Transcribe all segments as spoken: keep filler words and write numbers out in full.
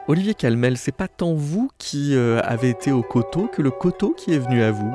Olivier Calmel, c'est pas tant vous qui euh, avez été au coteau que le coteau qui est venu à vous.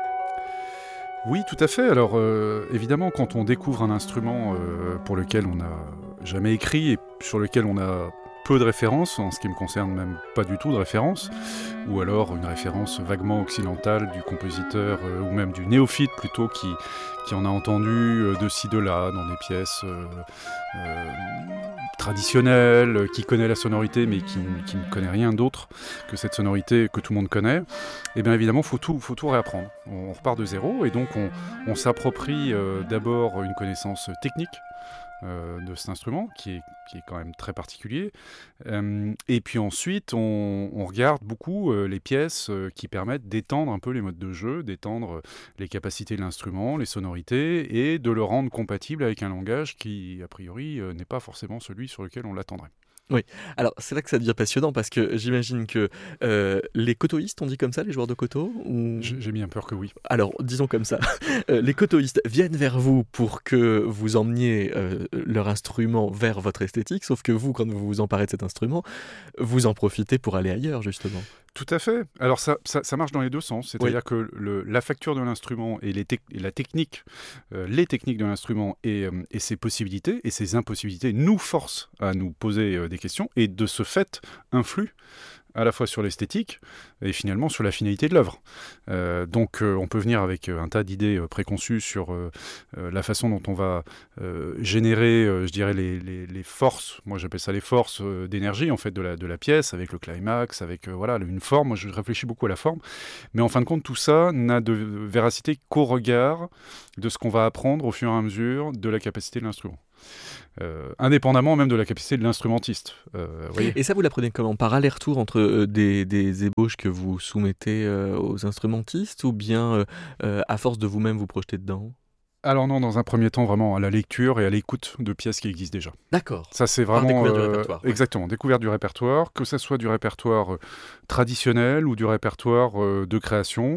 Oui, tout à fait. Alors, euh, évidemment, quand on découvre un instrument euh, pour lequel on n'a jamais écrit et sur lequel on a peu de références, en ce qui me concerne même pas du tout de références, ou alors une référence vaguement occidentale du compositeur euh, ou même du néophyte plutôt qui, qui en a entendu euh, de ci de là dans des pièces euh, euh, traditionnelles, euh, qui connaît la sonorité mais qui, qui ne connaît rien d'autre que cette sonorité que tout le monde connaît, et bien évidemment il faut tout, faut tout réapprendre. On repart de zéro et donc on, on s'approprie euh, d'abord une connaissance technique Euh, de cet instrument qui est, qui est quand même très particulier euh, et puis ensuite on, on regarde beaucoup euh, les pièces euh, qui permettent d'étendre un peu les modes de jeu, d'étendre les capacités de l'instrument, les sonorités et de le rendre compatible avec un langage qui a priori euh, n'est pas forcément celui sur lequel on l'attendrait. Oui, alors c'est là que ça devient passionnant parce que j'imagine que euh, les cotoïstes, on dit comme ça, les joueurs de coteau ou... J'ai, j'ai bien peur que oui. Alors, disons comme ça, euh, les cotoïstes viennent vers vous pour que vous emmeniez euh, leur instrument vers votre esthétique, sauf que vous, quand vous vous emparez de cet instrument, vous en profitez pour aller ailleurs, justement. Tout à fait. Alors ça, ça, ça marche dans les deux sens. C'est-à-dire Oui. que le, la facture de l'instrument et, les tec- et la technique, euh, les techniques de l'instrument et, euh, et ses possibilités et ses impossibilités nous forcent à nous poser euh, des questions et de ce fait influent à la fois sur l'esthétique et finalement sur la finalité de l'œuvre. Euh, donc euh, on peut venir avec euh, un tas d'idées euh, préconçues sur euh, euh, la façon dont on va euh, générer, euh, je dirais, les, les, les forces, moi j'appelle ça les forces euh, d'énergie en fait de la, de la pièce, avec le climax, avec euh, voilà, une forme, moi je réfléchis beaucoup à la forme, mais en fin de compte tout ça n'a de véracité qu'au regard de ce qu'on va apprendre au fur et à mesure de la capacité de l'instrument. Euh, indépendamment même de la capacité de l'instrumentiste. Euh, voyez. Et ça, vous l'apprenez comment? Par aller-retour entre euh, des, des ébauches que vous soumettez euh, aux instrumentistes ou bien euh, euh, à force de vous-même vous projeter dedans? Alors non, dans un premier temps, vraiment à la lecture et à l'écoute de pièces qui existent déjà. D'accord. Ça, c'est Par vraiment... découverte du euh, répertoire. Ouais. Exactement, découverte du répertoire, que ce soit du répertoire euh, traditionnel ou du répertoire euh, de création.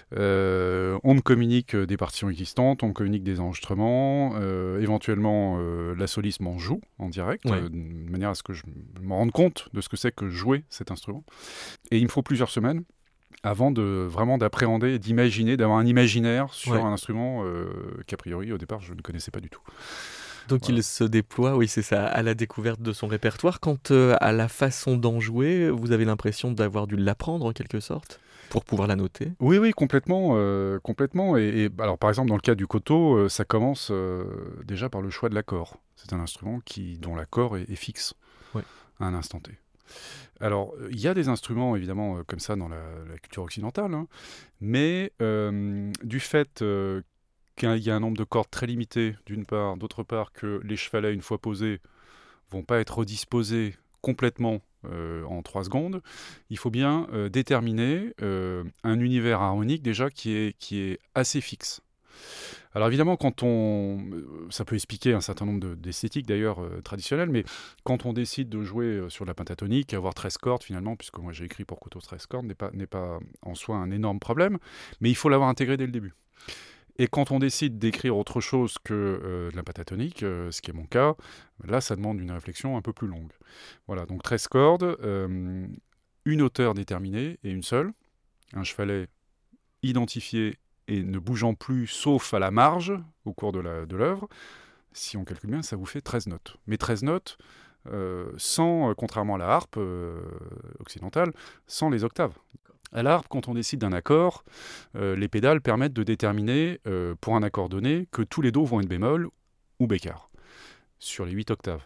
Euh, on me communique euh, des partitions existantes, on me communique des enregistrements, euh, éventuellement euh, la soliste m'en joue en direct, Ouais. euh, de manière à ce que je me rende compte de ce que c'est que jouer cet instrument. Et il me faut plusieurs semaines avant de vraiment d'appréhender et d'imaginer, d'avoir un imaginaire sur Ouais. un instrument euh, qu'a priori au départ je ne connaissais pas du tout. Donc Voilà. il se déploie, oui c'est ça, à la découverte de son répertoire. Quant euh, à la façon d'en jouer, vous avez l'impression d'avoir dû l'apprendre en quelque sorte pour pouvoir la noter? Oui, oui, complètement, euh, complètement. Et, et, alors, par exemple, dans le cas du koto, euh, ça commence euh, déjà par le choix de l'accord. C'est un instrument qui, dont l'accord est, est fixe Ouais. à un instant T. Alors, il y a des instruments, évidemment, euh, comme ça dans la, la culture occidentale, hein, mais euh, du fait euh, qu'il y a un nombre de cordes très limité, d'une part, d'autre part, que les chevalets, une fois posés, vont pas être redisposés complètement euh, en trois secondes, il faut bien euh, déterminer euh, un univers harmonique déjà qui est, qui est assez fixe. Alors évidemment, quand on, ça peut expliquer un certain nombre de, d'esthétiques d'ailleurs euh, traditionnelles, mais quand on décide de jouer euh, sur la pentatonique, avoir treize cordes finalement, puisque moi j'ai écrit pour koto treize cordes, n'est pas, n'est pas en soi un énorme problème, mais il faut l'avoir intégré dès le début. Et quand on décide d'écrire autre chose que euh, de la pentatonique, euh, ce qui est mon cas, là ça demande une réflexion un peu plus longue. Voilà, donc treize cordes, euh, une hauteur déterminée et une seule, un chevalet identifié et ne bougeant plus sauf à la marge au cours de, la, de l'œuvre. Si on calcule bien, ça vous fait treize notes. Mais treize notes euh, sans, euh, contrairement à la harpe euh, occidentale, sans les octaves. À la harpe, quand on décide d'un accord, euh, les pédales permettent de déterminer, euh, pour un accord donné, que tous les dos vont être bémol ou bécard, sur les huit octaves.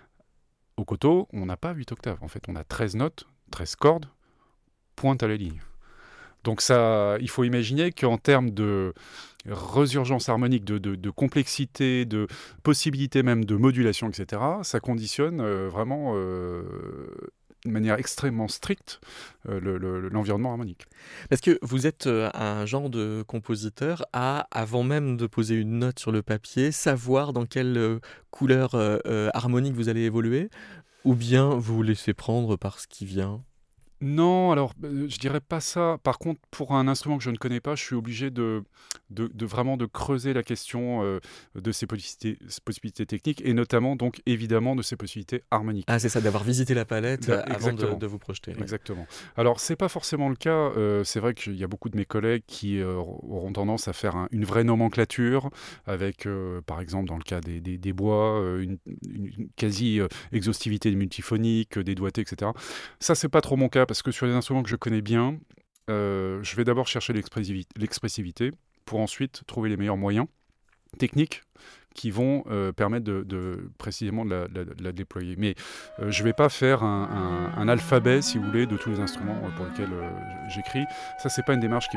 Au koto, on n'a pas huit octaves. En fait, on a treize notes, treize cordes, pointe à la ligne. Donc ça, il faut imaginer qu'en termes de résurgence harmonique, de, de, de complexité, de possibilité même de modulation, et cetera, ça conditionne euh, vraiment euh, de manière extrêmement stricte euh, le, le, l'environnement harmonique. Parce que vous êtes euh, un genre de compositeur à, avant même de poser une note sur le papier, savoir dans quelle euh, couleur euh, euh, harmonique vous allez évoluer, ou bien vous vous laissez prendre par ce qui vient? Non, alors euh, je dirais pas ça. Par contre, pour un instrument que je ne connais pas, je suis obligé de, de, de vraiment de creuser la question euh, de ces possibilités, ces possibilités techniques et notamment donc évidemment de ces possibilités harmoniques. Ah, c'est ça, d'avoir visité la palette Da- euh, avant de, exactement. de vous projeter. Ouais. Exactement. Alors, c'est pas forcément le cas. euh, c'est vrai qu'il y a beaucoup de mes collègues qui euh, auront tendance à faire un- une vraie nomenclature, avec, euh, par exemple, dans le cas des, des- des bois, euh, une, une- une quasi-exhaustivité multiphonique, euh, des doigtés, et cetera. Ça, c'est pas trop mon cas, parce que sur les instruments que je connais bien, euh, je vais d'abord chercher l'expressivi- l'expressivité, pour ensuite trouver les meilleurs moyens techniques qui vont euh, permettre de, de- précisément de la, de la- de la déployer. Mais euh, je ne vais pas faire un, un- un alphabet, si vous voulez, de tous les instruments euh, pour lesquels euh, j'écris. Ça, c'est pas une démarche qui